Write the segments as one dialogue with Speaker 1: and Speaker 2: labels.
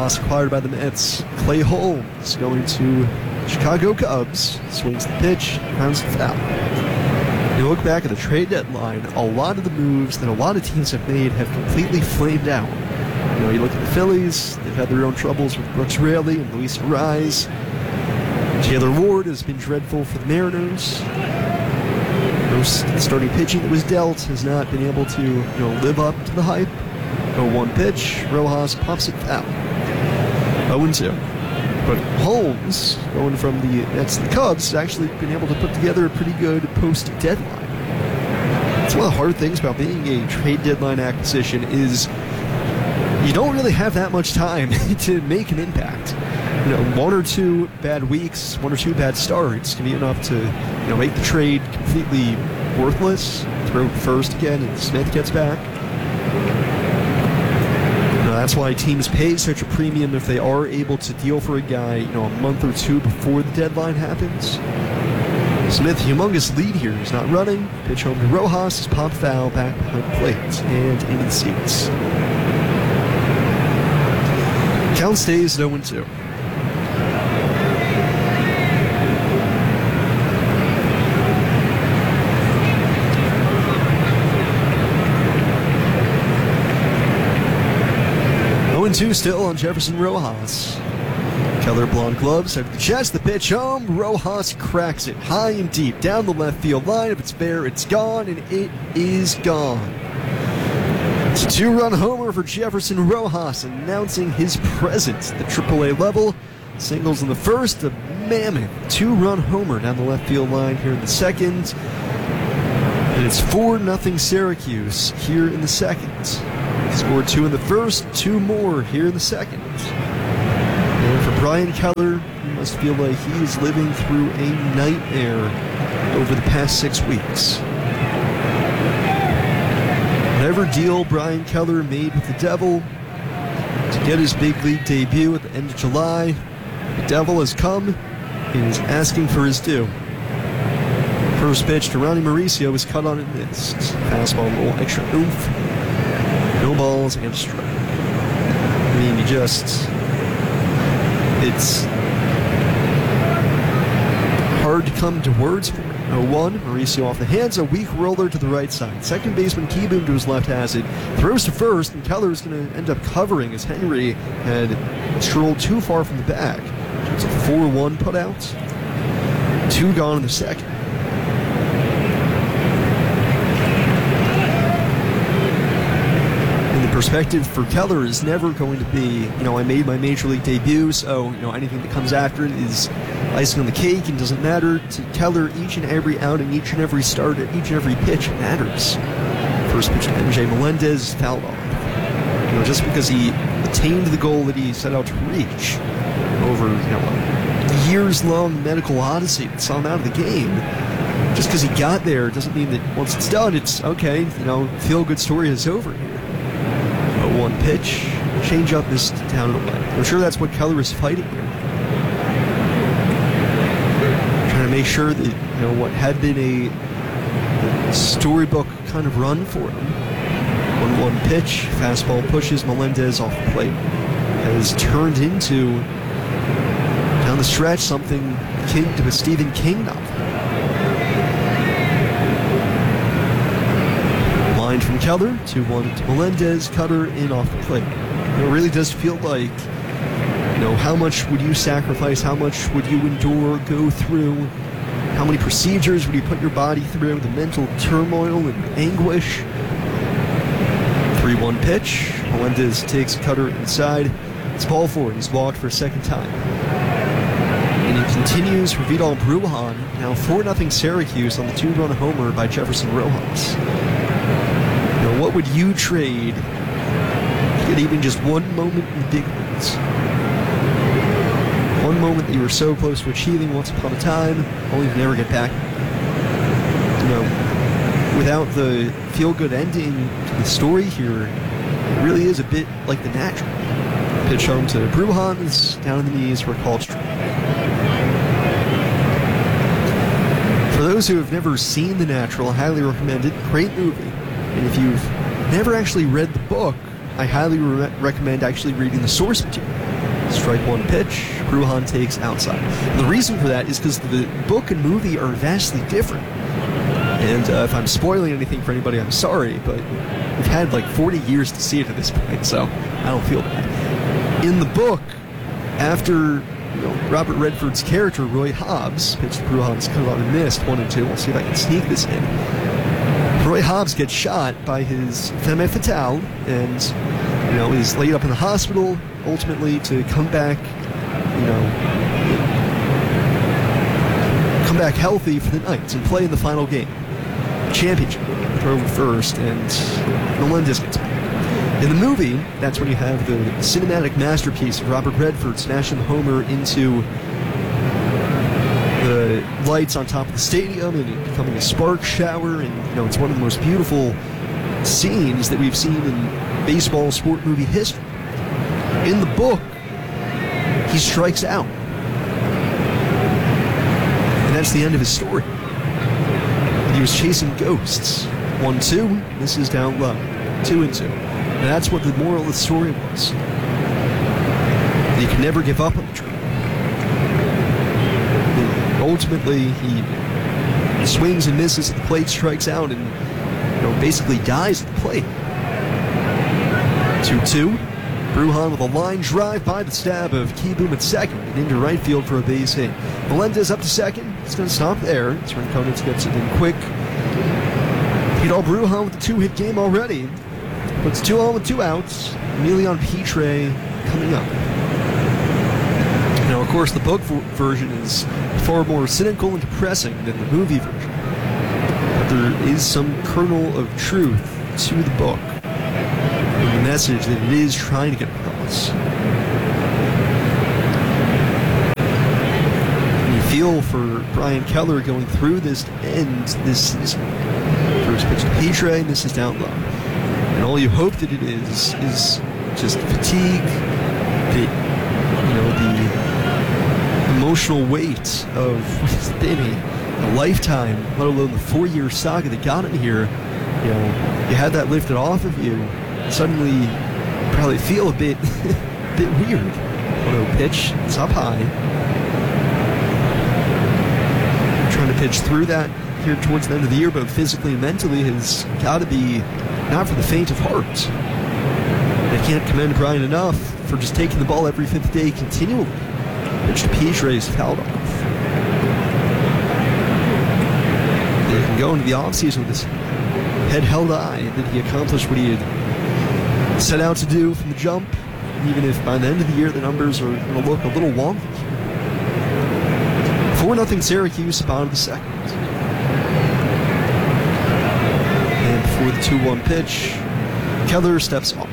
Speaker 1: Rojas acquired by the Mets. Clay Holmes going to Chicago Cubs. Swings the pitch, grounds the foul. You look back at the trade deadline, a lot of the moves that a lot of teams have made have completely flamed out. You look at the Phillies, they've had their own troubles with Brooks Raley and Luis Arraez. Taylor Ward has been dreadful for the Mariners. Most starting pitching that was dealt has not been able to live up to the hype. 0-1 pitch, Rojas pops it foul. 0-2. But Holmes, going from the Mets to the Cubs, has actually been able to put together a pretty good post-deadline. It's one of the hard things about being a trade deadline acquisition is you don't really have that much time to make an impact. One or two bad weeks, one or two bad starts can be enough to make the trade completely worthless. Throw first again and Smith gets back. That's why teams pay such a premium if they are able to deal for a guy, a month or two before the deadline happens. Smith, humongous lead here. He's not running. Pitch home to Rojas. His pop foul back behind the plate and into the seats. Count stays 0-2. Two still on Jefferson Rojas. Keller blonde gloves out to the chest. The pitch home. Rojas cracks it high and deep down the left field line. If it's fair, it's gone, and it is gone. It's a 2-run homer for Jefferson Rojas, announcing his presence at the AAA level. Singles in the first, a mammoth 2-run homer down the left field line here in the second. And it's 4-0 Syracuse here in the second. Scored 2 in the first, 2 more here in the second. And for Brian Keller, he must feel like he is living through a nightmare over the past 6 weeks. Whatever deal Brian Keller made with the Devil to get his big league debut at the end of July, the Devil has come and is asking for his due. First pitch to Ronnie Mauricio was cut on and missed. Fastball, a little extra oomph. No balls and a strike. I mean, it's hard to come to words for it. 0-1, Mauricio off the hands, a weak roller to the right side. Second baseman Kieboom to his left has it. Throws to first, and Keller's going to end up covering as Henry had strolled too far from the bag. It's a 4-1 putout. 2 gone in the second. Perspective for Keller is never going to be, I made my major league debut, so, anything that comes after it is icing on the cake and doesn't matter. To Keller, each and every outing, each and every start, each and every pitch matters. First pitch to MJ Melendez, fouled off. Just because he attained the goal that he set out to reach over, a years-long medical odyssey that saw him out of the game. Just because he got there doesn't mean that once it's done, it's okay, feel-good story is over here. 0-1 pitch, change-up missed down and away. I'm sure that's what Keller is fighting here. Trying to make sure that, what had been a storybook kind of run for him. 1-1 pitch, fastball pushes Melendez off the plate. Has turned into, down the stretch, something akin to a Stephen King novel. Line from Keller, 2-1 to Melendez, cutter in off the plate. It really does feel like, how much would you sacrifice, how much would you endure, go through, how many procedures would you put your body through, the mental turmoil and anguish. 3-1 pitch, Melendez takes a cutter inside, it's ball 4, he's walked for a second time. And he continues for Vidal Brujan, now 4-0 Syracuse on the 2-run homer by Jefferson Rojas. What would you trade to get even just one moment in the big leagues? One moment that you were so close to achieving once upon a time, only to never get back. Without the feel-good ending to the story here, it really is a bit like The Natural. Pitch home to Brujan is down on the knees for a called strike. For those who have never seen The Natural, I highly recommend it. Great movie. And if you've never actually read the book, I highly recommend actually reading the source material. Strike one pitch, Brujan takes outside. And the reason for that is because the book and movie are vastly different. And if I'm spoiling anything for anybody, I'm sorry, but we've had like 40 years to see it at this point, so I don't feel bad. In the book, after Robert Redford's character, Roy Hobbs, pitched Brujan's cut on and missed 1 and 2. We'll see if I can sneak this in. Roy Hobbs gets shot by his femme fatale and, is laid up in the hospital, ultimately to come back healthy for the Knights and play in the final game. Championship. Throw first, and Melendez gets back. In the movie, that's when you have the cinematic masterpiece of Robert Redford smashing the homer into the lights on top of the stadium and it becoming a spark shower, and it's one of the most beautiful scenes that we've seen in baseball sport movie history. In the book, he strikes out. And that's the end of his story. He was chasing ghosts. 1-2, this is down low. 2 and 2. And that's what the moral of the story was. You can never give up on the dream. And ultimately, he swings and misses at the plate, strikes out, and basically dies at the plate. 2-2. Brujan with a line drive by the stab of Kieboom at second and into right field for a base hit. Melendez up to second. He's going to stop there. That's when Konitz gets it in quick. Vidal Brujan with a 2-hit game already. Puts 2 on with 2 outs. Emilian Pitre coming up. Now, of course, the book version is far more cynical and depressing than the movie version. But there is some kernel of truth to the book and the message that it is trying to get across. And you feel for Brian Keller going through this to end this season. First pitch to Pitre, and this is down low. And all you hope that it is just fatigue, the emotional weight of what has been a lifetime, let alone the 4-year saga that got him here. You had that lifted off of you. Suddenly, you probably feel a bit weird. 1-0 pitch, it's up high. Trying to pitch through that here towards the end of the year, both physically and mentally, has got to be not for the faint of heart. I can't commend Brian enough for just taking the ball every 5th day continually. Pitch to Pitre is fouled off. They can go into the offseason with his head held high, and then he accomplished what he had set out to do from the jump, even if by the end of the year the numbers are going to look a little wonky. 4-0 Syracuse, bottom of the second. And before the 2-1 pitch, Keller steps off.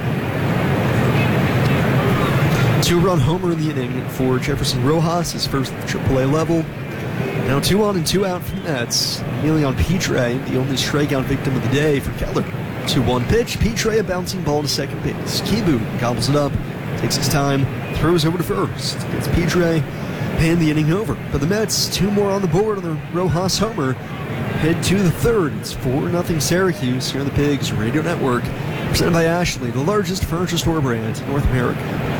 Speaker 1: 2-run homer in the inning for Jefferson Rojas, his first at the AAA level. Now 2 on and 2 out for the Mets. Emilian Pitre, the only strikeout victim of the day for Keller. 2-1 pitch, Pitre a bouncing ball to second base. Kieboom gobbles it up, takes his time, throws over to first. Gets Pitre, and the inning over. But the Mets, 2 more on the board on the Rojas homer. Head to the third. It's 4-0 Syracuse here on the Pigs Radio Network. Presented by Ashley, the largest furniture store brand in North America.